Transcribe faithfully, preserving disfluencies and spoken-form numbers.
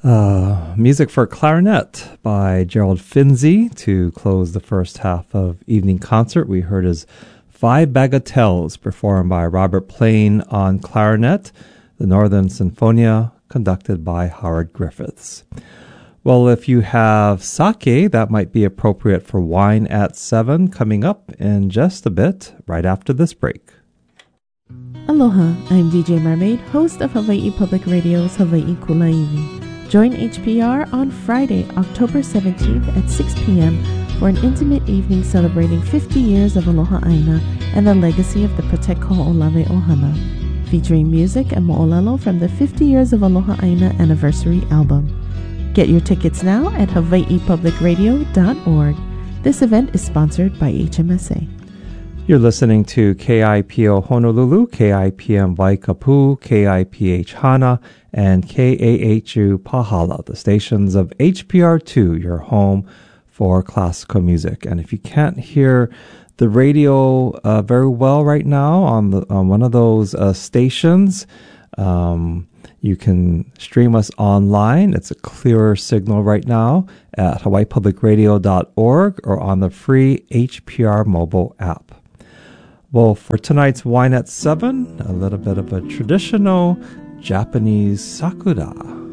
Uh, music for clarinet by Gerald Finzi to close the first half of evening concert. We heard his Five Bagatelles performed by Robert Plain on clarinet, the Northern Sinfonia conducted by Howard Griffiths. Well, if you have sake, that might be appropriate for Wine at seven coming up in just a bit, right after this break. Aloha, I'm D J Mermaid, host of Hawaii Public Radio's Hawaii Kulaiwi. Join H P R on Friday, October seventeenth at six p.m. for an intimate evening celebrating fifty years of Aloha Aina and the legacy of the Protect Ho'olave Ohana, featuring music and mo'olelo from the fifty Years of Aloha Aina Anniversary album. Get your tickets now at hawaii public radio dot org. This event is sponsored by H M S A. You're listening to K I P O Honolulu, K I P M Waikapu, K I P H Hana, and K A H U Pahala, the stations of H P R two, your home for classical music. And if you can't hear the radio uh, very well right now on, the, on one of those uh, stations, um, you can stream us online. It's a clearer signal right now at hawaii public radio dot org or on the free H P R mobile app. Well, for tonight's Wine at seven, a little bit of a traditional Japanese sakura.